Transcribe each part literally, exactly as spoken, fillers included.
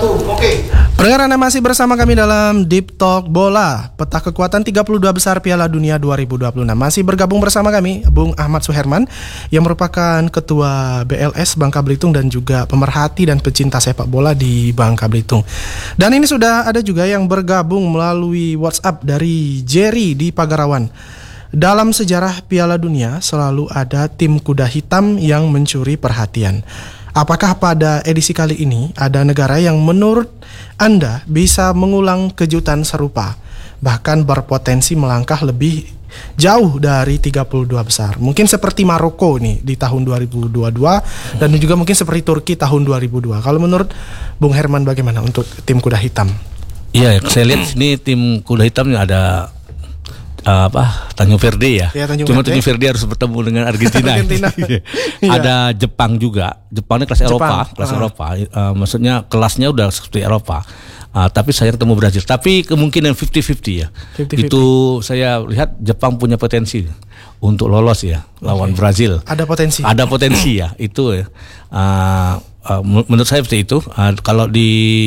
wabarakatuh. Oke. Pendengar, Anda masih bersama kami dalam Deep Talk Bola, peta kekuatan tiga puluh dua besar Piala Dunia dua ribu dua puluh enam. Masih bergabung bersama kami Bung Ahmad Suherman yang merupakan Ketua B L S Bangka Belitung dan juga pemerhati dan pecinta sepak bola di Bangka Belitung. Dan ini sudah ada juga yang bergabung melalui WhatsApp dari Jerry di Pagarawan. Dalam sejarah Piala Dunia selalu ada tim kuda hitam yang mencuri perhatian. Apakah pada edisi kali ini ada negara yang menurut Anda bisa mengulang kejutan serupa, bahkan berpotensi melangkah lebih jauh dari tiga puluh dua besar? Mungkin seperti Maroko nih di tahun dua ribu dua puluh dua dan juga mungkin seperti Turki tahun dua ribu dua. Kalau menurut Bung Herman bagaimana untuk tim kuda hitam? Iya, saya lihat ini tim kuda hitamnya ada Uh, apa Tanjung Verde ya, ya Tanjung cuma Verde. Tanjung Verde harus bertemu dengan Argentina. Argentina. Ada Jepang juga. Jepang ini kelas Jepang. Eropa, kelas uh. Eropa. Uh, maksudnya kelasnya udah seperti Eropa. Uh, tapi saya ketemu Brazil. Tapi kemungkinan fifty fifty ya. fifty fifty. Itu saya lihat Jepang punya potensi untuk lolos ya lawan okay. Brazil. Ada potensi. Ada potensi ya. Itu ya. Uh, uh, menurut saya seperti itu. Uh, kalau di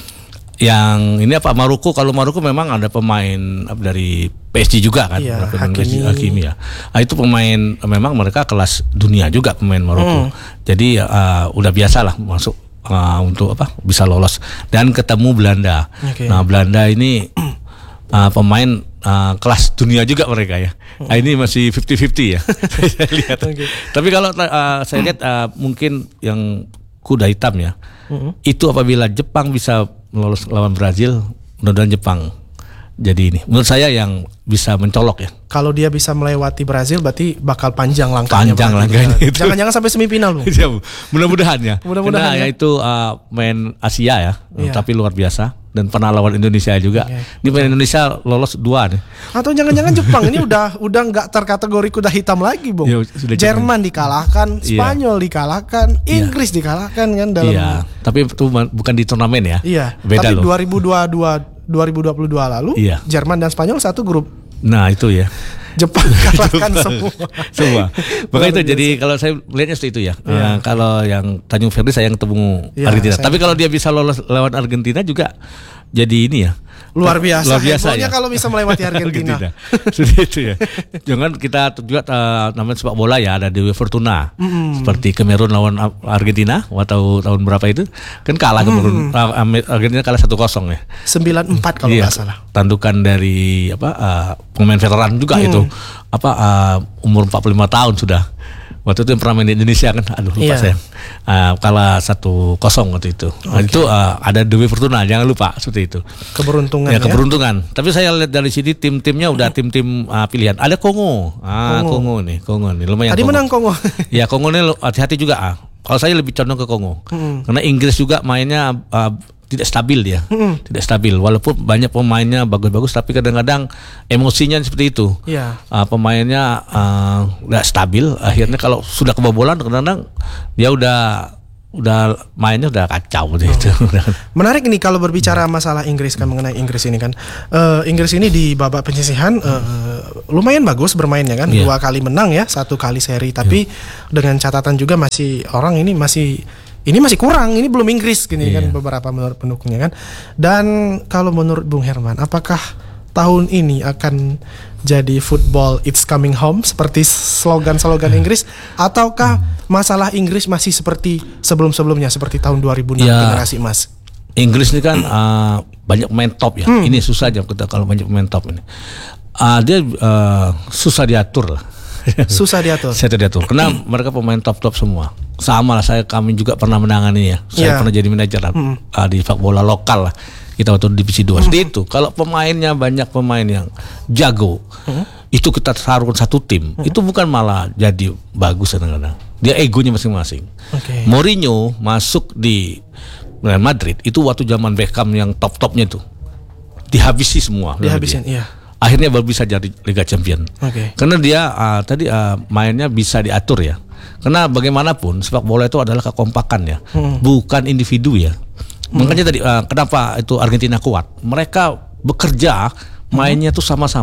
yang ini apa Maroko, kalau Maroko memang ada pemain dari P S G juga kan, iya, Hakimi. Hakimi ya. Nah, itu pemain memang mereka kelas dunia juga pemain Maroko. Hmm. Jadi uh, udah biasa lah masuk uh, untuk apa bisa lolos dan ketemu Belanda. Okay. Nah Belanda ini uh, pemain uh, kelas dunia juga mereka ya. Hmm. Nah, ini masih fifty fifty ya. Saya lihat. Okay. Tapi kalau uh, saya lihat uh, mungkin yang kuda hitam ya, hmm. itu apabila Jepang bisa lolos lawan Brazil, mudah-mudahan Jepang jadi ini. Menurut saya yang bisa mencolok ya. Kalau dia bisa melewati Brazil berarti bakal panjang langkahnya. Panjang langkahnya itu. Jangan-jangan sampai semifinal loh. Mudah-mudahan ya. Mudah-mudahan ya. Itu uh, main Asia ya, iya. Tapi luar biasa dan pernah lawan Indonesia juga. Okay. Ini main Indonesia lolos dua nih. Atau jangan-jangan Jepang ini udah udah nggak terkategori kuda hitam lagi, Bung. Ya, Jerman dikalahkan, Spanyol iya. dikalahkan, Inggris iya. dikalahkan kan dalam. Iya. Tapi itu bukan di turnamen ya. Iya. Beda tapi loh. dua ribu dua puluh dua lalu iya. Jerman dan Spanyol satu grup. Nah itu ya. Jepang kalahkan semua. Semua. Maka itu jadi kalau saya melihatnya seperti itu ya. Ya. Ya kalau yang Tanjung Verde saya yang ketemu ya, Argentina. Tapi kalau dia bisa lolos lawan Argentina juga jadi ini ya. Luar biasa. Luar biasa ya. Kalau bisa melewati Argentina. Argentina. Seperti itu ya. Jangan kita juga uh, namanya sepak bola ya ada Dewi Fortuna. Mm. Seperti Kamerun lawan Argentina atau tahun berapa itu kan kalah Kamerun. Mm. Uh, Argentina kalah satu kosong ya. sembilan empat kalau iya, enggak salah. Tandukan dari apa uh, pemain veteran juga mm. itu. Apa uh, umur empat puluh lima tahun sudah. Waktu itu yang pernah main di Indonesia kan, aduh lupa yeah. saya. Uh, kalah satu kosong waktu itu. Okay. Nah, itu uh, ada Dewi Fortuna, jangan lupa seperti itu. Keberuntungan ya. ya. Keberuntungan. Tapi saya lihat dari sini tim-timnya udah hmm. tim-tim uh, pilihan. Ada Kongo, ah Kongo, Kongo nih, Kongo nih lumayan. Tadi Kongo. menang Kongo. Ya Kongo nih hati-hati juga. Ah. Kalau saya lebih condong ke Kongo, hmm. karena Inggris juga mainnya uh, tidak stabil dia, hmm. tidak stabil. Walaupun banyak pemainnya bagus-bagus, tapi kadang-kadang emosinya seperti itu. Yeah. Uh, pemainnya nggak uh, stabil. Akhirnya kalau sudah kebobolan, kadang-kadang dia udah udah mainnya udah kacau gitu. Oh. Menarik nih kalau berbicara masalah Inggris kan, mengenai Inggris ini kan. Uh, Inggris ini di babak penyisihan uh, lumayan bagus bermainnya kan, yeah. dua kali menang ya, satu kali seri. Tapi yeah. dengan catatan juga masih orang ini masih ini masih kurang, ini belum Inggris gini yeah. kan beberapa menurut pendukungnya kan. Dan kalau menurut Bung Herman, apakah tahun ini akan jadi football it's coming home seperti slogan-slogan Inggris, ataukah masalah Inggris masih seperti sebelum-sebelumnya seperti tahun dua ribu enam ya, generasi emas? Inggris ini kan uh, banyak pemain top ya. Hmm. Ini susah aja kita kalau banyak pemain top ini. Uh, dia uh, susah diatur lah. Susah diatur. Susah diatur. Karena mereka pemain top-top semua. Sama lah saya kami juga pernah menangani ya. Saya yeah. pernah jadi manajer hmm. uh, di sepak bola lokal lah. Kita waktu di divisi dua. Seperti itu. Kalau pemainnya banyak pemain yang jago, hmm. itu kita taruhkan satu tim. Hmm. Itu bukan malah jadi bagus kadang-kadang. Dia egonya masing-masing. Okay. Mourinho masuk di Real Madrid itu waktu zaman Beckham yang top-topnya itu dihabisi semua. Dihabisin, iya. Akhirnya baru bisa jadi Liga Champion. Okay. Karena dia uh, tadi uh, mainnya bisa diatur ya. Karena bagaimanapun sepak bola itu adalah kekompakan ya, hmm. bukan individu ya. Hmm. Makanya tadi uh, kenapa itu Argentina kuat? Mereka bekerja mainnya hmm. tuh sama-sama.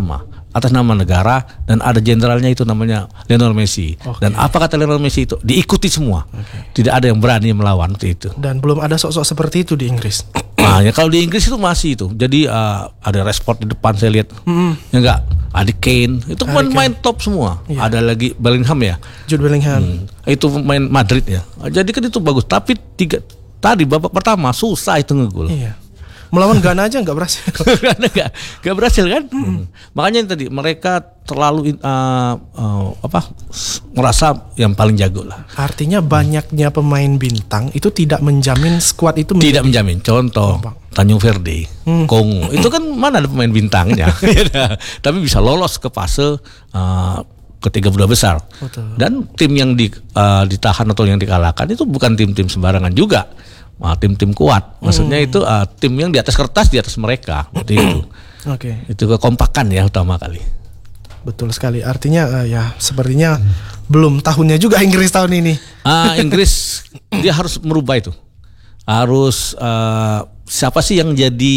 atas nama negara dan ada jenderalnya itu namanya Lionel Messi. Okay. Dan apa kata Lionel Messi itu diikuti semua. Okay. Tidak ada yang berani melawan itu. Dan belum ada sosok seperti itu di Inggris. Nah, ya kalau di Inggris itu masih itu. Jadi uh, ada Rashford di depan saya lihat. Mm-hmm. Ya enggak, ada Kane. Itu pemain top semua. Yeah. Ada lagi Bellingham ya. Jude Bellingham. Hmm. Itu pemain Madrid ya. Jadi kan itu bagus. Tapi tiga tadi babak pertama susah itu ngegol. Iya. Melawan Ghana aja nggak berhasil. Nggak nggak berhasil kan? Hmm. Makanya yang tadi mereka terlalu uh, uh, apa merasa yang paling jago lah. Artinya banyaknya pemain bintang itu tidak menjamin skuad itu menjadi... tidak menjamin. Contoh oh, Tanjung Verde, hmm. Kongo itu kan mana ada pemain bintangnya, tapi bisa lolos ke fase uh, ke tiga puluh dua besar. Betul. Dan tim yang di, uh, ditahan atau yang dikalahkan itu bukan tim-tim sembarangan juga. Nah, tim-tim kuat, maksudnya hmm. itu uh, tim yang di atas kertas di atas mereka, seperti itu. Oke. Okay. Itu kekompakan ya utama kali. Betul sekali. Artinya uh, ya sepertinya hmm. belum tahunnya juga Inggris tahun ini. Ah, uh, Inggris dia harus merubah itu. Harus uh, siapa sih yang jadi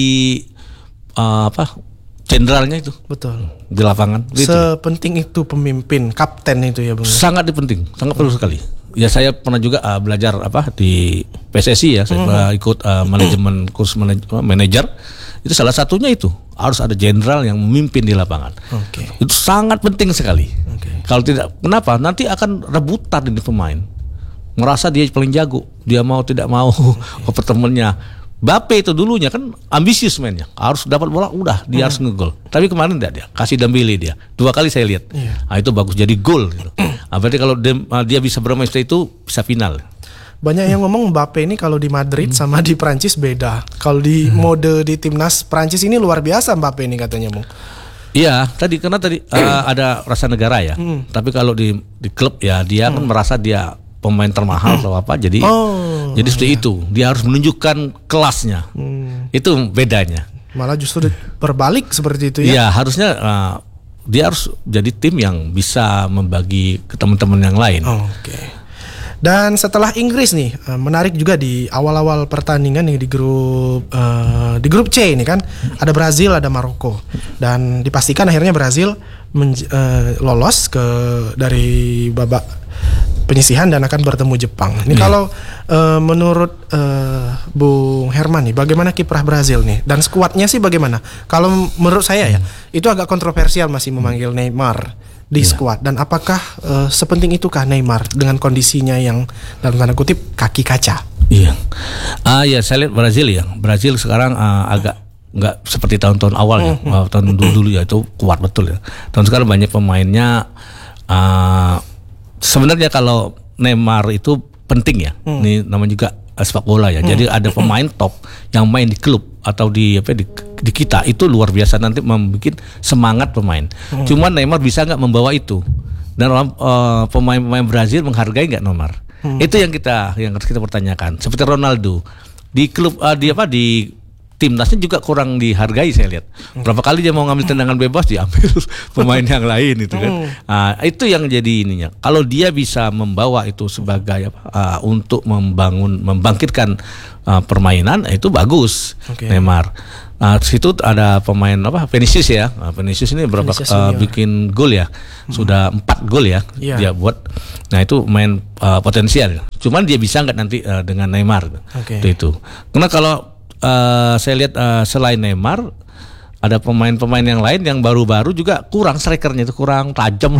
uh, apa jenderalnya itu? Betul. Di lapangan. Gitu. Sepenting itu pemimpin, kapten itu ya, Bung. Sangat penting, sangat perlu sekali. Ya saya pernah juga uh, belajar apa di P S S I ya, saya mm-hmm. ikut uh, manajemen kurs manajer. Itu salah satunya itu harus ada jenderal yang memimpin di lapangan. Okay. Itu sangat penting sekali. Okay. Kalau tidak, kenapa? Nanti akan rebutan ini pemain. Merasa dia paling jago, dia mau tidak mau okay. ke temennya. Mbappe itu dulunya kan ambisius mainnya, harus dapat bola udah dia hmm. harus ngegol. Tapi kemarin tidak dia, kasih Dembele dia. Dua kali saya lihat. Yeah. Nah, itu bagus jadi gol gitu. Nah, berarti kalau dem, dia bisa bermain seperti itu bisa final. Banyak yang ngomong Mbappe ini kalau di Madrid hmm. sama di Prancis beda. Kalau di hmm. mode di timnas Prancis ini luar biasa Mbappe ini katanya, Bung. Iya, tadi karena tadi uh, ada rasa negara ya. Hmm. Tapi kalau di di klub ya dia hmm. kan merasa dia pemain termahal atau apa, jadi oh, jadi seperti iya. itu dia harus menunjukkan kelasnya, hmm. itu bedanya. Malah justru berbalik seperti itu ya? Iya, harusnya uh, dia harus jadi tim yang bisa membagi ke teman-teman yang lain. Oh, Oke. Okay. Dan setelah Inggris nih, menarik juga di awal-awal pertandingan nih di grup uh, di grup C ini kan ada Brazil, ada Maroko, dan dipastikan akhirnya Brazil menj- uh, lolos ke dari babak penyisihan dan akan bertemu Jepang. Ini yeah. kalau uh, menurut uh, Bung Herman nih, bagaimana kiprah Brazil nih dan skuadnya sih bagaimana? Kalau menurut saya ya, hmm. itu agak kontroversial masih memanggil Neymar di yeah. skuad, dan apakah uh, sepenting itukah Neymar dengan kondisinya yang dalam tanda kutip kaki kaca? Iya, ah ya saya lihat Brazil ya, Brazil sekarang uh, agak nggak seperti tahun-tahun awalnya, mm-hmm. tahun dulu-dulu ya itu kuat betul ya. Tahun sekarang banyak pemainnya. Uh, Sebenarnya kalau Neymar itu penting ya, hmm. ini namanya juga sepak bola ya. Hmm. Jadi ada pemain top yang main di klub atau di apa di, di kita itu luar biasa, nanti membuat semangat pemain. Hmm. Cuman Neymar bisa nggak membawa itu, dan uh, pemain-pemain Brazil menghargai nggak Neymar? Hmm. Itu yang kita yang harus kita pertanyakan. Seperti Ronaldo di klub uh, di apa di timnasnya juga kurang dihargai saya lihat. Berapa kali dia mau ngambil tendangan bebas diambil pemain yang lain itu kan. Nah, itu yang jadi ininya. Kalau dia bisa membawa itu sebagai apa uh, untuk membangun membangkitkan uh, permainan itu bagus. Okay. Neymar. Nah, situ ada pemain apa Vinicius ya. Nah, Vinicius ini berapa Vinicius uh, bikin gol ya? Sudah empat gol ya yeah. dia buat. Nah, itu main uh, potensial. Cuman dia bisa nggak nanti uh, dengan Neymar. Okay. Itu itu. Karena kalau Uh, saya lihat uh, selain Neymar ada pemain-pemain yang lain yang baru-baru juga kurang, strikernya itu kurang tajam.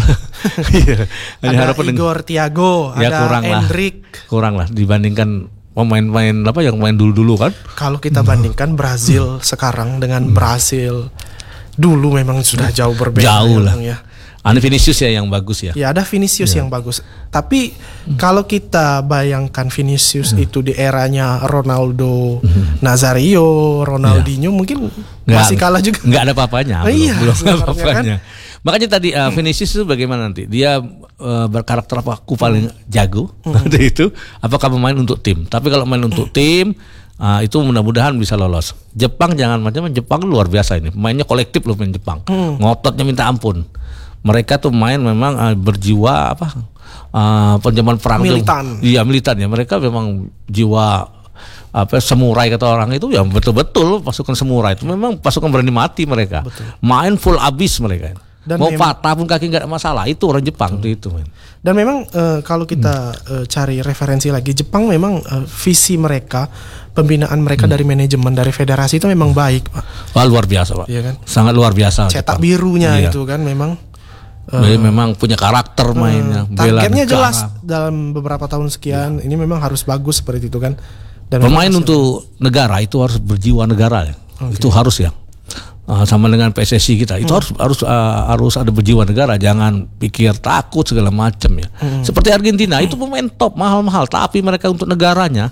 Ada Igor Thiago, ya, ada kurang Endrick. Lah, kurang lah dibandingkan pemain-pemain apa yang main dulu-dulu kan. Kalau kita bandingkan Brazil sekarang dengan Brazil dulu memang sudah jauh berbeda. Jauh lah. Ya. Ada Vinicius ya yang bagus ya. Ya ada Vinicius ya. yang bagus. Tapi hmm. kalau kita bayangkan Vinicius hmm. itu di eranya Ronaldo, hmm. Nazario, Ronaldinho ya. mungkin nggak, masih kalah juga. Nggak ada apa-apanya. Oh, belum, iya, belum ada apa-apanya. Kan? Makanya tadi uh, Vinicius itu bagaimana nanti? Dia uh, berkarakter apa? Aku paling jago. Hmm. itu. Apakah bermain untuk tim? Tapi kalau main untuk hmm. tim, uh, itu mudah-mudahan bisa lolos. Jepang jangan macam-macam. Jepang luar biasa ini. Mainnya kolektif loh main Jepang. Hmm. Ngototnya minta ampun. Mereka tuh main memang uh, berjiwa apa uh, penjaman perang militan. Iya militan ya. Mereka memang jiwa apa samurai kata orang itu ya betul-betul pasukan samurai itu memang pasukan berani mati mereka. Betul. Main full abis mereka. Dan mau memang, patah pun kaki nggak ada masalah. Itu orang Jepang tuh itu. Men. Dan memang uh, kalau kita uh, cari referensi lagi, Jepang memang uh, visi mereka, pembinaan mereka hmm. dari manajemen, dari federasi itu memang baik, Pak. Wah, luar biasa, Pak. Iya kan? Sangat luar biasa. Cetak Jepang. birunya Iya. itu kan memang. Uh, memang punya karakter mainnya. Uh, targetnya jelas dalam beberapa tahun sekian. Ya. Ini memang harus bagus seperti itu kan. Dan pemain untuk negara itu harus berjiwa negara ya. Okay. Itu harus ya. Uh, sama dengan P S S I kita itu hmm. harus harus uh, harus ada berjiwa negara, jangan pikir takut segala macam ya. Hmm. Seperti Argentina hmm. itu pemain top mahal-mahal, tapi mereka untuk negaranya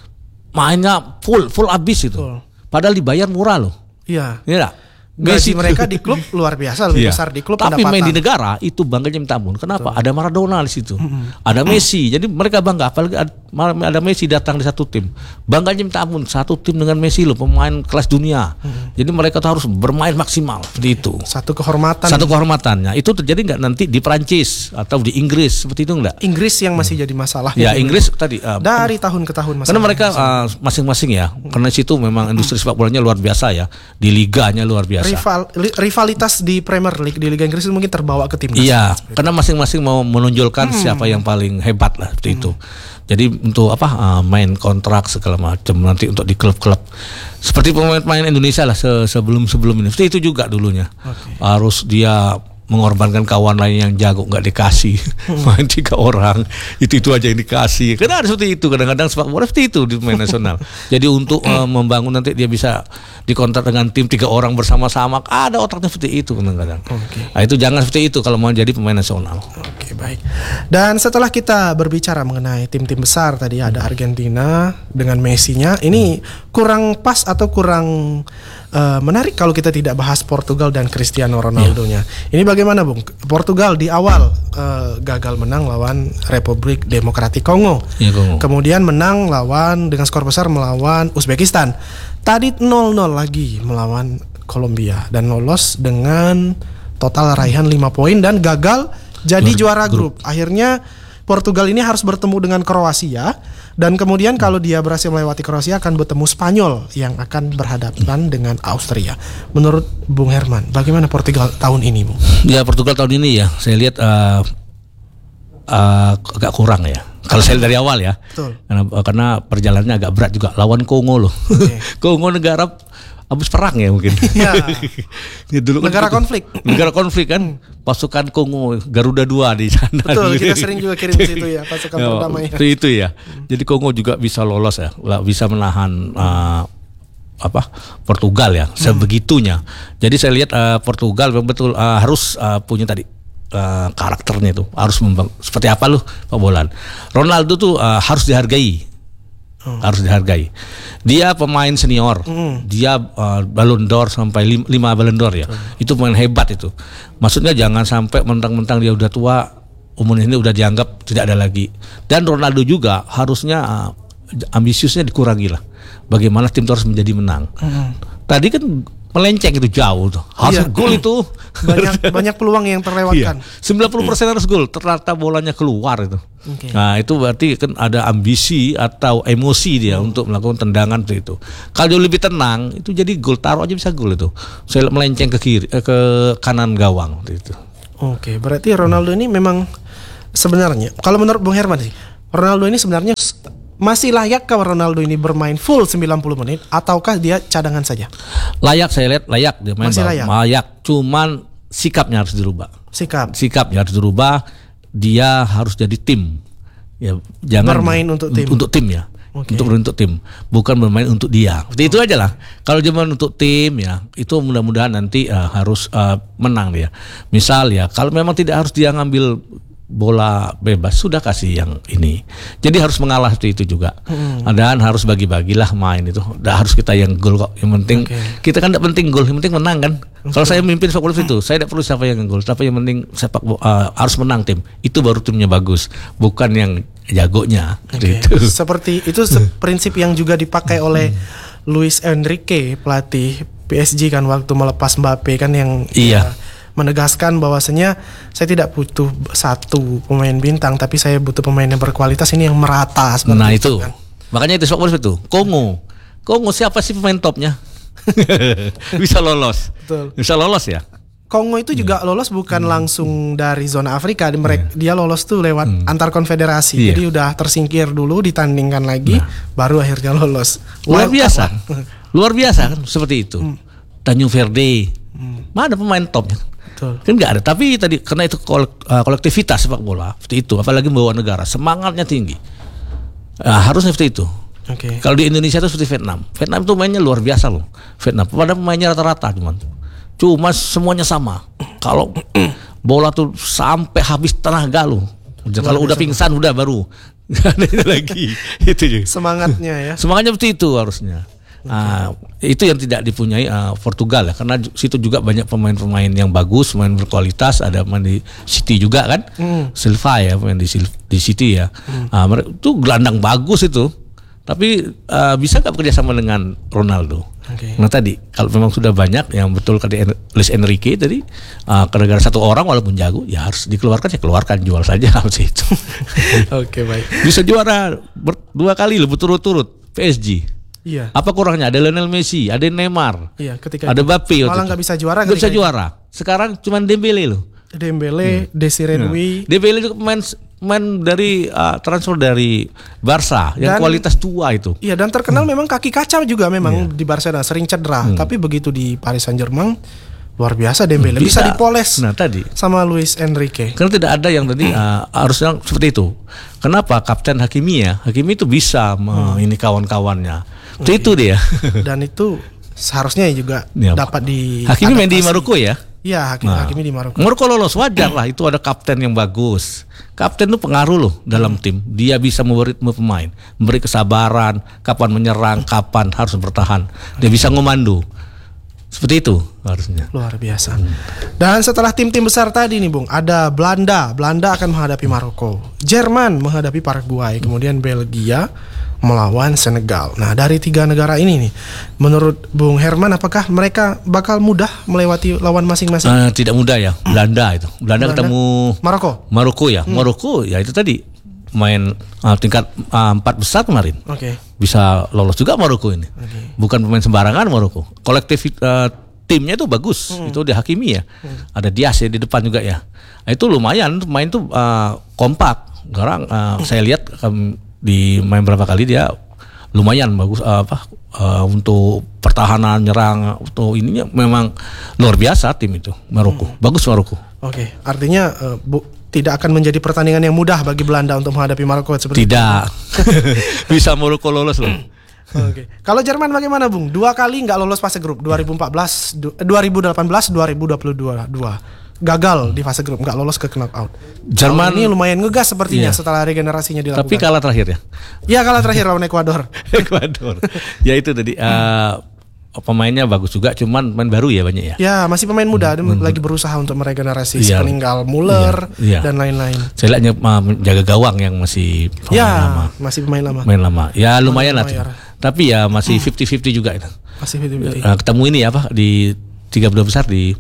mainnya full full abis itu. Full. Padahal dibayar murah loh. Iya. Iya. Gaji mereka di klub luar biasa, lebih iya. besar di klub. Tapi pendapatan. main di negara itu bangganya minta ampun. Kenapa? Betul. Ada Maradona di situ, mm-hmm. ada Messi. Jadi mereka bangga. Apalagi ada Messi datang di satu tim, bangganya minta ampun. Satu tim dengan Messi loh, pemain kelas dunia. Mm-hmm. Jadi mereka tuh harus bermain maksimal seperti itu. Satu kehormatan. Satu kehormatannya. Itu terjadi nggak nanti di Prancis atau di Inggris seperti itu nggak? Inggris yang masih hmm. jadi masalah. Ya Inggris tadi. Uh, dari tahun ke tahun. Karena mereka uh, masing-masing ya. Hmm. Karena situ memang industri sepak bolanya luar biasa ya. Di liganya luar biasa. Rival, li, rivalitas di Premier League di Liga Inggris itu mungkin terbawa ke timnas. Iya, karena masing-masing mau menonjolkan hmm. siapa yang paling hebat lah seperti hmm. itu. Jadi untuk apa uh, main kontrak segala macam nanti untuk di klub-klub seperti pemain-pemain Indonesia lah se- sebelum-sebelum ini. Seperti itu juga dulunya. Okay. Harus dia mengorbankan kawan lain yang jago nggak dikasih hmm. main tiga orang itu itu aja yang dikasih. Karena ada seperti itu kadang-kadang sepak bola seperti itu di pemain nasional. Jadi untuk uh, membangun nanti dia bisa dikontrak dengan tim tiga orang bersama-sama, ada otaknya seperti itu kadang-kadang. Okay. Nah, itu jangan seperti itu kalau mau jadi pemain nasional. Oke okay, baik. Dan setelah kita berbicara mengenai tim-tim besar tadi ada Argentina dengan Messi-nya, ini kurang pas atau kurang uh, menarik kalau kita tidak bahas Portugal dan Cristiano Ronaldo-nya. Yeah. Ini bagaimana Bung? Portugal di awal uh, gagal menang lawan Republik Demokratik Kongo. Yeah, Kongo. Kemudian menang lawan dengan skor besar melawan Uzbekistan. Tadi nol nol lagi melawan Kolombia dan lolos dengan total raihan lima poin dan gagal jadi Luar, juara grup. grup. Akhirnya Portugal ini harus bertemu dengan Kroasia dan kemudian hmm. kalau dia berhasil melewati Kroasia akan bertemu Spanyol yang akan berhadapan hmm. dengan Austria. Menurut Bung Herman, bagaimana Portugal tahun ini, Bung? Ya Portugal tahun ini ya, saya lihat uh, uh, agak kurang ya. Kalau saya dari awal ya, karena, karena perjalanannya agak berat juga lawan Kongo loh. Okay. Kongo negara habis perang ya mungkin. Ya. Ya, dulu negara kan, konflik. Negara konflik kan, pasukan Kongo Garuda dua di sana. Betul, kita sering juga kirim ke situ ya, pasukan perdamaian. Itu, itu ya. Jadi Kongo juga bisa lolos ya, bisa menahan uh, apa Portugal ya, sebegitunya. Jadi saya lihat uh, Portugal betul uh, harus uh, punya tadi. Uh, karakternya itu harus membangun seperti apa loh Pak Bolan. Ronaldo tuh uh, harus dihargai, hmm. harus dihargai. Dia pemain senior, hmm. dia uh, Ballon d'Or sampai lima, lima Ballon d'Or ya. Hmm. Itu pemain hebat itu. Maksudnya jangan sampai mentang-mentang dia udah tua, umur ini udah dianggap tidak ada lagi. Dan Ronaldo juga harusnya uh, ambisiusnya dikurangi lah. Bagaimana tim harus menjadi menang. Hmm. Tadi kan melenceng itu jauh tuh. Harus iya. gol itu. Banyak banyak peluang yang terlewatkan. Iya. sembilan puluh persen harus gol, ternyata bolanya keluar itu. Okay. Nah, itu berarti kan ada ambisi atau emosi dia hmm. untuk melakukan tendangan itu. Kalau dia lebih tenang, itu jadi gol, taruh aja bisa gol itu. Saya melenceng ke kiri eh, ke kanan gawang itu. Oke, okay, berarti Ronaldo ini memang sebenarnya kalau menurut Bung Herman sih, Ronaldo ini sebenarnya masih layakkah Ronaldo ini bermain full sembilan puluh menit ataukah dia cadangan saja? Layak, saya lihat layak dia main. Masih layak. Layak, cuman sikapnya harus dirubah. Sikap. Sikapnya harus dirubah. Dia harus jadi tim. Ya, jangan bermain untuk tim. Untuk tim ya. Okay. Untuk untuk tim, bukan bermain untuk dia. Seperti itu aja lah. Kalau dia main untuk tim ya, itu mudah-mudahan nanti uh, harus uh, menang dia. Misal ya, kalau memang tidak harus dia ngambil bola bebas, sudah kasih yang ini. Jadi harus mengalah seperti itu juga. Hmm. Dan harus bagi-bagilah main itu. Tidak harus kita yang gol kok. Yang penting okay. kita kan tidak penting gol, yang penting menang kan. Okay. Kalau saya memimpin sepak bola itu, saya tidak perlu siapa yang gol, tapi yang penting sepak bola uh, harus menang tim. Itu baru timnya bagus, bukan yang jagonya. Okay. Gitu. Seperti itu prinsip yang juga dipakai oleh Luis Enrique, pelatih P S G kan waktu melepas Mbappe kan yang iya. Ya, menegaskan bahwasanya saya tidak butuh satu pemain bintang, tapi saya butuh pemain yang berkualitas, ini yang merata. Nah itu, kan. Makanya itu sepak bola itu. Kongo, Kongo siapa sih pemain topnya? Bisa lolos, Betul. Bisa lolos ya. Kongo itu juga lolos bukan hmm. langsung dari zona Afrika, mereka yeah. dia lolos tuh lewat hmm. antar konfederasi. Yeah. Jadi udah tersingkir dulu, ditandingkan lagi, nah. baru akhirnya lolos. Luar Wild biasa, luar biasa kan seperti itu. Hmm. Tanjung Verde, hmm. mana pemain topnya? Betul. Kan nggak ada. Tapi tadi karena itu kolektivitas sepak bola seperti itu, apalagi membawa negara, semangatnya tinggi. Nah, harusnya seperti itu. Okay. Kalau di Indonesia itu seperti Vietnam. Vietnam itu mainnya luar biasa loh. Vietnam, pada pemainnya rata-rata cuman. Cuma semuanya sama. Kalau bola tuh sampai habis tenaga lu. Kalau udah pingsan udah baru. Gak ada itu lagi. Itu juga. Semangatnya ya. Semangatnya seperti itu harusnya. Okay. Uh, itu yang tidak dipunyai uh, Portugal ya. Karena situ juga banyak pemain-pemain yang bagus, pemain berkualitas. Ada pemain di City juga kan. Hmm. Silva ya, pemain di, di City ya. Hmm. Uh, itu gelandang bagus itu. Tapi uh, bisa nggak bekerja sama dengan Ronaldo? Okay. Nah tadi kalau memang sudah banyak yang betul kata Luis Enrique tadi uh, gara-gara satu orang walaupun jago ya harus dikeluarkan ya keluarkan, jual saja harus itu. Oke okay, baik. Bisa juara ber- dua kali loh berturut-turut P S G. Iya. Apa kurangnya? Ada Lionel Messi, ada Neymar, iya, ketika ada Mbappe. Malah nggak bisa juara. Nggak bisa juara. Sekarang cuma Dembele loh. Dembele, hmm. Desiree Doué. Hmm. Dembele juga pemain main dari uh, transfer dari Barca yang dan, kualitas tua itu. Iya dan terkenal hmm. memang kaki kaca juga memang yeah. di Barcelona sering cedera. Hmm. Tapi begitu di Paris Saint-Germain luar biasa Dembele bisa, bisa dipoles. Nah tadi sama Luis Enrique. Karena tidak ada yang tadi uh, harusnya seperti itu. Kenapa Kapten Hakimi ya? Hakimi itu bisa hmm. ini kawan-kawannya. Okay. Itu dia. Dan itu seharusnya juga ya, dapat di. Hakimi main di Maroko ya? Iya, Hakimi, nah, Hakimi di Maroko. Maroko lolos wajar lah, itu ada kapten yang bagus. Kapten itu pengaruh loh dalam tim. Dia bisa memberi pemain, memberi kesabaran, kapan menyerang, kapan harus bertahan. Dia bisa ngomando. Seperti itu harusnya. Luar biasa. Hmm. Dan setelah tim-tim besar tadi nih Bung, ada Belanda. Belanda akan menghadapi Maroko. Jerman menghadapi Paraguay. Kemudian Belgia melawan Senegal. Nah dari tiga negara ini nih, menurut Bung Herman apakah mereka bakal mudah melewati lawan masing-masing? Uh, tidak mudah ya, Belanda itu. Belanda, Belanda ketemu Maroko. Maroko ya, hmm. Maroko ya itu tadi main uh, tingkat uh, empat besar kemarin. Oke. Okay. Bisa lolos juga Maroko ini. Okay. Bukan pemain sembarangan Maroko. Kolektif uh, timnya itu bagus. Hmm. Itu ada Hakimi ya. Hmm. Ada Dias ya di depan juga ya. Nah, itu lumayan main tuh uh, kompak. Sekarang uh, hmm. saya lihat um, di main berapa kali dia lumayan bagus uh, apa uh, untuk pertahanan nyerang untuk ininya memang luar biasa tim itu Maroko. Hmm. Bagus Maroko. Oke, okay. Artinya uh, bu, tidak akan menjadi pertandingan yang mudah bagi Belanda untuk menghadapi Maroko seperti tidak. Itu. Bisa Maroko lolos loh. Oke. Okay. Kalau Jerman bagaimana Bung? Dua kali nggak lolos fase grup dua ribu empat belas, dua ribu delapan belas, dua ribu dua puluh dua. Gagal di fase grup, nggak lolos ke knockout. Jerman ini lumayan ngegas sepertinya iya. setelah regenerasinya dilakukan. Tapi kalah terakhir ya? Iya kalah terakhir lawan Ekuador. Ekuador. Ya itu tadi uh, pemainnya bagus juga, cuman pemain baru ya banyak ya. Ya masih pemain muda, hmm. lagi berusaha untuk meregenerasi iya. peninggal Muller iya. Iya. dan lain-lain. Saya lihatnya uh, jaga gawang yang masih pemain ya, lama. Masih pemain lama. Pemain lama. Ya lumayan lah. Tapi ya masih fifty fifty juga itu. Masih fifty fifty. Uh, ketemu ini apa di tiga puluh besar di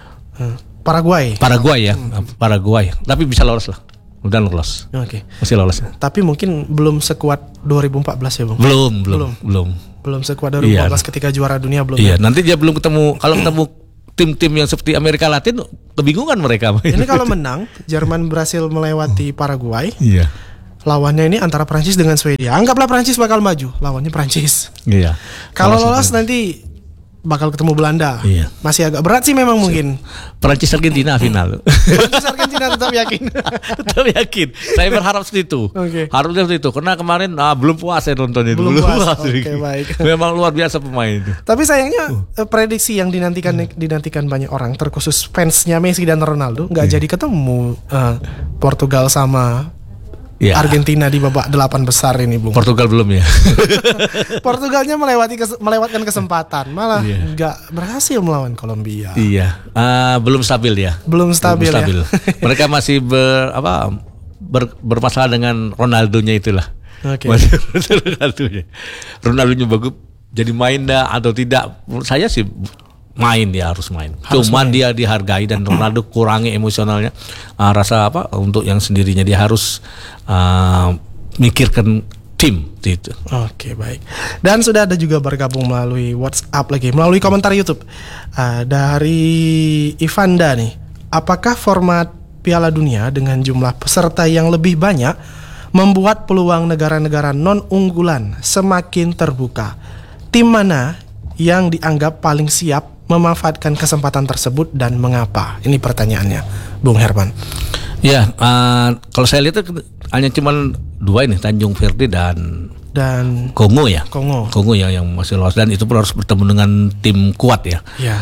hmm. Paraguay. Paraguay ya, hmm. Paraguay. Tapi bisa lolos lah. Udah lolos. Oke. Okay. Masih lolos. Tapi mungkin belum sekuat dua ribu empat belas ya, Bang. Belum, belum, belum. Belum, belum sekuat dua ribu empat belas iya. ketika juara dunia belum. Iya, ya? Nanti dia belum ketemu kalau ketemu tim-tim yang seperti Amerika Latin kebingungan mereka. Ini kalau menang, Jerman berhasil melewati Paraguay. Iya. Lawannya ini antara Prancis dengan Swedia. Anggaplah Prancis bakal maju, lawannya Prancis. Iya. Kalau lolos nanti bakal ketemu Belanda. Iya. Masih agak berat sih memang mungkin. Prancis Argentina final. Prancis Argentina tetap yakin. Tetap yakin. Saya berharap seperti itu. Okay. Harusnya seperti itu. Karena kemarin ah, belum puas saya nonton itu. Belum, belum puas. Oke okay, baik. Memang luar biasa pemain itu. Tapi sayangnya uh. prediksi yang dinantikan uh. dinantikan banyak orang, terkhusus fansnya Messi dan Ronaldo, nggak yeah. jadi ketemu uh, Portugal sama ya. Argentina di babak delapan besar ini, Bung. Portugal belum ya. Portugalnya melewati kes- melewatkan kesempatan, malah nggak yeah. berhasil melawan Kolombia. Iya, uh, belum stabil ya. Belum stabil, belum stabil. Ya. Mereka masih ber, apa, ber, bermasalah dengan Ronaldonya itulah. Okay. Masih Ronaldonya. Ronaldonya bagus, jadi main dah atau tidak? Menurut saya sih main, dia harus main. Harus Cuman main. Dia dihargai dan Ronaldo kurangi emosionalnya, uh, rasa apa untuk yang sendirinya dia harus uh, mikirkan tim itu. Oke, baik. Dan sudah ada juga bergabung melalui WhatsApp lagi, melalui komentar YouTube uh, dari Ivanda nih. Apakah format Piala Dunia dengan jumlah peserta yang lebih banyak membuat peluang negara-negara non-unggulan semakin terbuka? Tim mana yang dianggap paling siap memanfaatkan kesempatan tersebut dan mengapa? Ini pertanyaannya, Bung Herman. Ya, uh, kalau saya lihat hanya cuma dua ini, Tanjung Verde dan dan Kongo ya. Kongo. Kongo ya yang masih lolos, dan itu pun harus bertemu dengan tim kuat ya. Ya.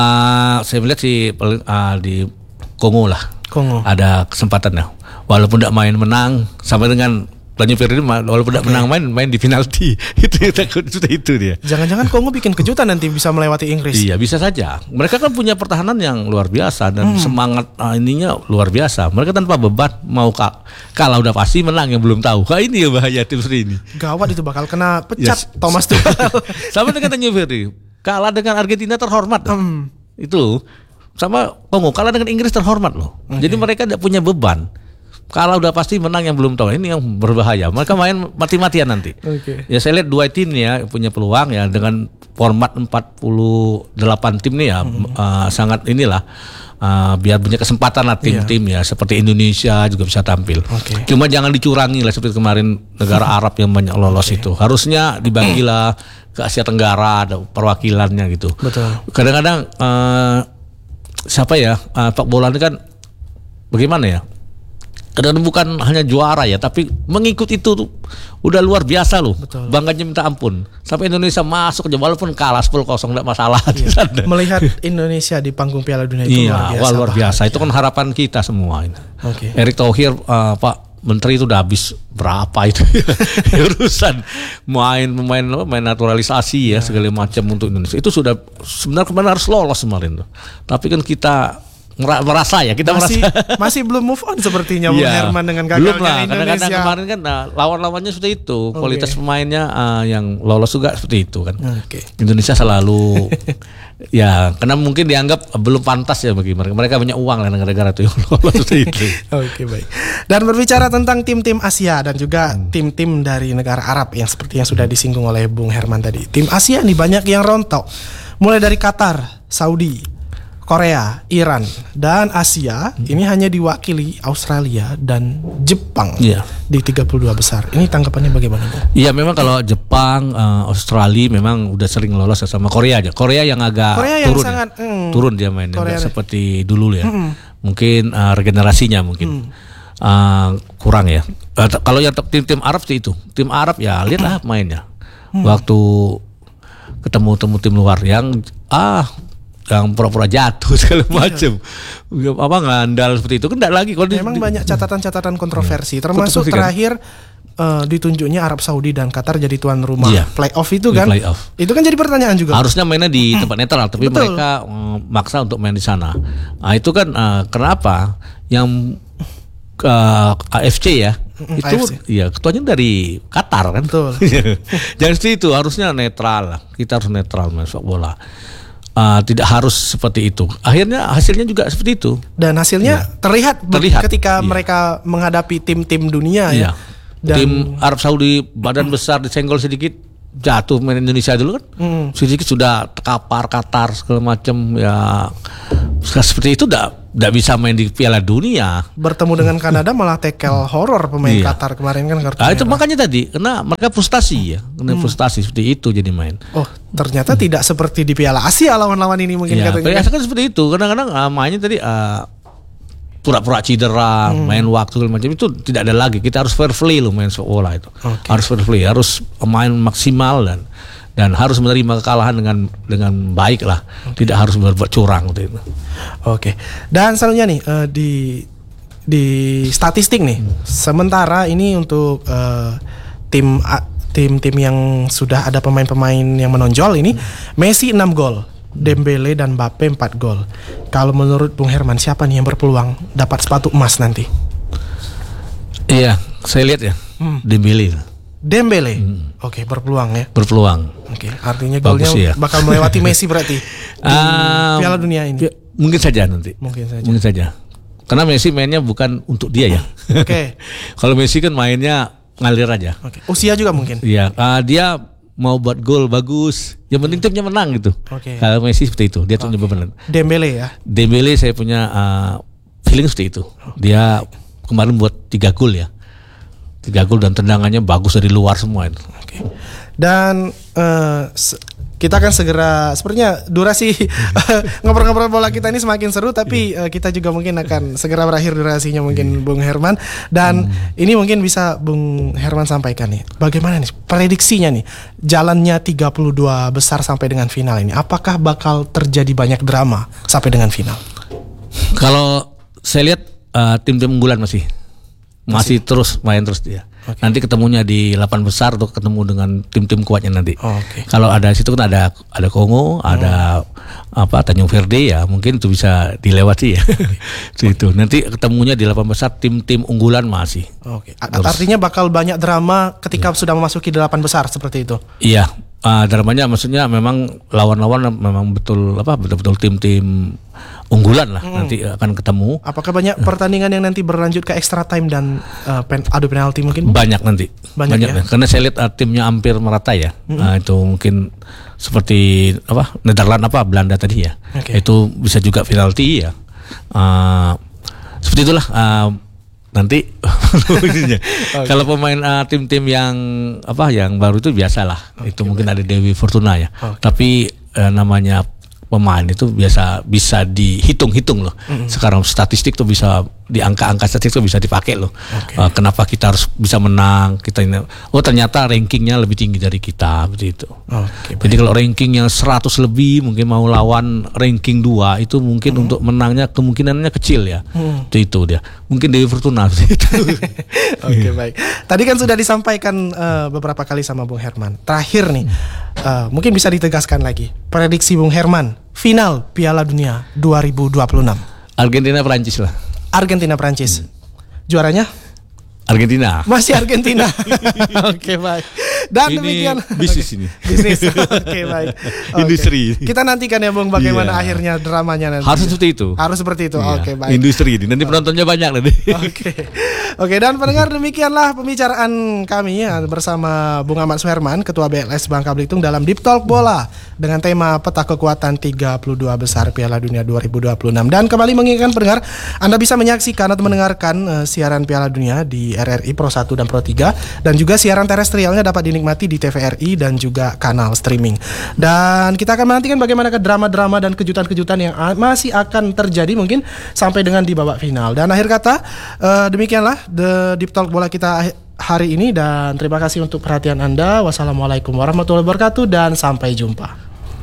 Uh, saya melihat sih uh, di Kongo lah. Kongo. Ada kesempatannya. Walaupun tidak main menang sampai dengan Tanjung Verde, walaupun tidak okay. menang main main di penalti. Itu takut sudah itu dia. Jangan-jangan Kongo bikin kejutan nanti bisa melewati Inggris. Iya, bisa saja. Mereka kan punya pertahanan yang luar biasa dan hmm. semangat uh, ininya luar biasa. Mereka tanpa beban mau ka- kalah udah pasti menang, yang belum tahu. Wah, ini ya bahaya tim seperti ini. Gawat itu, bakal kena pecat yes. Thomas tuh. Sama dengan Tanjung Verde. Kalah dengan Argentina terhormat. Hmm. Itu sama Kongo kalah dengan Inggris terhormat loh. Okay. Jadi mereka tidak punya beban. Kalau udah pasti menang, yang belum tahu ini yang berbahaya. Mereka main mati-matian nanti. Okay. Ya saya lihat dua tim ya punya peluang ya dengan format empat puluh delapan tim nih ya hmm. uh, sangat inilah uh, biar punya kesempatan lah tim-tim yeah. ya seperti Indonesia juga bisa tampil. Okay. Cuma jangan dicurangi lah seperti kemarin negara Arab yang banyak lolos okay. itu. Harusnya dibagilah ke Asia Tenggara ada perwakilannya gitu. Betul. Kadang-kadang uh, siapa ya uh, Pak bola ini kan bagaimana ya? Kadang bukan hanya juara ya, tapi mengikut itu tuh udah luar biasa loh. Betul. Bangganya minta ampun. Sampai Indonesia masuk aja walaupun kalah sepuluh kosong enggak masalah. Iya. Melihat Indonesia di panggung Piala Dunia itu iya, luar biasa. Luar biasa. Itu kan harapan kita semua ini. Okay. Erick Thohir uh, Pak Menteri itu udah habis berapa itu urusan main main main naturalisasi ya, ya segala macam untuk Indonesia. Itu sudah sebenarnya kemarin harus lolos kemarin tuh. Tapi kan kita merasa ya kita masih, merasa masih belum move on sepertinya Bung ya, Herman dengan gagalnya lah, Indonesia. Kadang-kadang kemarin kan nah, lawan-lawannya sudah itu okay. kualitas pemainnya uh, yang lolos juga seperti itu kan. Okay. Indonesia selalu ya karena mungkin dianggap belum pantas ya bagi mereka. Mereka punya uang lah negara-negara itu yang lolos seperti itu. Oke okay, baik. Dan berbicara tentang tim-tim Asia dan juga hmm. tim-tim dari negara Arab yang seperti yang sudah disinggung oleh Bung Herman tadi. Tim Asia nih banyak yang rontok. Mulai dari Qatar, Saudi, Korea, Iran, dan Asia hmm. ini hanya diwakili Australia dan Jepang yeah. di tiga puluh dua besar. Ini tanggapannya bagaimana, Bang? Iya, memang kalau Jepang, uh, Australia memang udah sering lolos sama Korea aja. Korea yang agak Korea yang turun, sangat, ya. mm, turun dia mainnya, nggak seperti dulu ya. Mm, mungkin uh, regenerasinya mungkin mm. uh, kurang ya. Uh, t- kalau yang t- tim-tim Arab sih itu, tim Arab ya lihatlah mainnya. Mm. Waktu ketemu temu tim luar yang ah yang pura-pura jatuh segala macam, iya. apa ngandal seperti itu kan tidak lagi. Kalau memang di, banyak catatan-catatan kontroversi, iya. termasuk terakhir uh, ditunjuknya Arab Saudi dan Qatar jadi tuan rumah iya. playoff itu kan, play-off. Itu kan jadi pertanyaan juga. Harusnya mainnya di tempat netral, tapi Betul. mereka um, maksa untuk main di sana. Nah itu kan uh, kenapa yang uh, A F C ya? Itu A F C. Ya ketuanya dari Qatar kan. Betul. Jangan seperti itu, harusnya netral lah. Kita harus netral main sepak bola. Uh, tidak harus seperti itu. Akhirnya hasilnya juga seperti itu. Dan hasilnya ya. terlihat, terlihat ketika iya. mereka menghadapi tim-tim dunia iya. ya. Dan tim Arab Saudi badan besar disenggol sedikit jatuh main Indonesia dulu kan. Hmm. Sedikit sudah kapar Qatar segala macam ya. Seperti itu tidak tidak bisa main di Piala Dunia. Bertemu dengan Kanada malah tackle horor pemain iya. Qatar kemarin kan kartu nah, itu makanya tadi karena mereka frustasi ya, karena hmm. frustasi seperti itu jadi main. Oh, ternyata hmm. tidak seperti di Piala Asia lawan-lawan ini mungkin ya, katanya. Piala Asia kan seperti itu. Kadang-kadang uh, mainnya tadi uh, pura-pura cedera, hmm. main waktu macam itu tidak ada lagi. Kita harus fair play loh main sepak bola itu. Okay. Harus fair play, harus main maksimal dan dan harus menerima kekalahan dengan dengan baik lah, okay. tidak harus berbuat curang gitu. Oke. Okay. Dan selanjutnya nih uh, di di statistik nih, hmm. sementara ini untuk uh, tim uh, tim-tim yang sudah ada pemain-pemain yang menonjol ini, hmm. Messi enam gol, Dembele dan Mbappe empat gol. Kalau menurut Bung Herman siapa nih yang berpeluang dapat sepatu emas nanti? Iya, saya lihat ya, hmm. Dembele. Dembele, hmm. oke okay, berpeluang ya. Berpeluang. Oke, okay, artinya golnya ya. bakal melewati Messi berarti di um, Piala Dunia ini. Ya, mungkin saja nanti. Mungkin saja. Mungkin saja. Karena Messi mainnya bukan untuk dia ya. Oke. Okay. Kalau Messi kan mainnya ngalir aja. Oke. Usia juga mungkin. Iya, uh, dia mau buat gol bagus. Yang penting timnya menang gitu. Oke. Kalau Messi seperti itu, dia tuh okay. benar. Dembele ya. Dembele saya punya uh, feeling seperti itu. Dia kemarin buat tiga gol ya. Tiga gol dan tendangannya bagus dari luar semua itu. Oke. Dan uh, kita akan segera, sepertinya durasi ngobrol-ngobrol bola kita ini semakin seru, tapi uh, kita juga mungkin akan segera berakhir durasinya mungkin Bung Herman. Dan hmm. ini mungkin bisa Bung Herman sampaikan nih, bagaimana nih prediksinya nih jalannya tiga puluh dua besar sampai dengan final ini? Apakah bakal terjadi banyak drama sampai dengan final? Kalau saya lihat uh, tim-tim unggulan masih masih, masih terus main terus dia. Okay. Nanti ketemunya di delapan besar atau ketemu dengan tim-tim kuatnya nanti. Oh, okay. Kalau ada situ kan ada ada Kongo, oh. ada apa Tanjung Verde ya, mungkin itu bisa dilewati ya. Okay. Itu nanti ketemunya di delapan besar tim-tim unggulan masih. Oke. Okay. Artinya bakal banyak drama ketika yeah. sudah memasuki delapan besar seperti itu. Iya. Uh, dramanya maksudnya memang lawan-lawan memang betul apa betul-betul tim-tim unggulan lah hmm. nanti akan ketemu. Apakah banyak pertandingan yang nanti berlanjut ke extra time dan uh, pen, adu penalti mungkin? Banyak nanti. Banyak, banyak ya? Karena saya lihat uh, timnya hampir merata ya. Hmm. Nah, itu mungkin seperti apa Nederland apa Belanda tadi ya. Okay. Itu bisa juga penalti ya. Uh, seperti itulah. Uh, nanti okay. Kalau pemain uh, tim-tim yang apa yang baru itu biasalah. Okay, itu mungkin baik. Ada Dewi Fortuna ya. Okay. Tapi uh, namanya pemain itu biasa bisa dihitung-hitung loh. Mm-hmm. Sekarang statistik tuh bisa di angka-angka statistik tuh bisa dipakai loh. Okay. Uh, kenapa kita harus bisa menang? Kita ini, oh ternyata rankingnya lebih tinggi dari kita seperti itu. Okay, jadi kalau rankingnya seratus lebih mungkin mau lawan ranking dua itu mungkin mm-hmm. untuk menangnya kemungkinannya kecil ya. Mm. Itu, itu dia. Mungkin Dewi Fortuna itu. Oke okay, baik. Tadi kan sudah disampaikan uh, beberapa kali sama Bung Herman. Terakhir nih, uh, mungkin bisa ditegaskan lagi prediksi Bung Herman final Piala Dunia dua ribu dua puluh enam. Argentina Prancis lah. Argentina Prancis. Hmm. Juaranya? Argentina. Masih Argentina. Oke, okay, baik. Dan ini demikian bisnis ini. Bisnis. Oke, okay, baik. Okay. Industri. Kita nantikan ya Bung bagaimana yeah. akhirnya dramanya nanti. Harus seperti itu. Harus seperti itu. Yeah. Oke, okay, baik. Industri ini nanti penontonnya banyak nanti. Oke. Okay. Oke, okay, dan pendengar demikianlah pembicaraan kami ya, bersama Bung Ahmad Suherman, Ketua B L S Bangka Belitung dalam Deep Talk Bola dengan tema peta kekuatan tiga puluh dua besar Piala Dunia dua ribu dua puluh enam. Dan kembali mengingatkan pendengar, Anda bisa menyaksikan atau mendengarkan uh, siaran Piala Dunia di R R I Pro satu dan Pro tiga, dan juga siaran terestrialnya dapat dinikmati di T V R I dan juga kanal streaming. Dan kita akan menantikan bagaimana ke drama-drama dan kejutan-kejutan yang masih akan terjadi mungkin sampai dengan di babak final. Dan akhir kata uh, demikianlah The Deep Talk Bola kita hari ini, dan terima kasih untuk perhatian Anda. Wassalamualaikum warahmatullahi wabarakatuh dan sampai jumpa.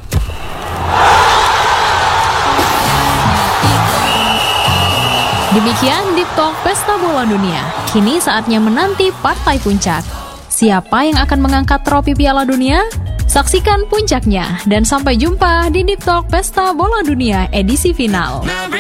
Demikian Deep Talk Pesta Bola Dunia. Kini saatnya menanti partai puncak. Siapa yang akan mengangkat trofi Piala Dunia? Saksikan puncaknya dan sampai jumpa di Deep Talk Pesta Bola Dunia edisi final.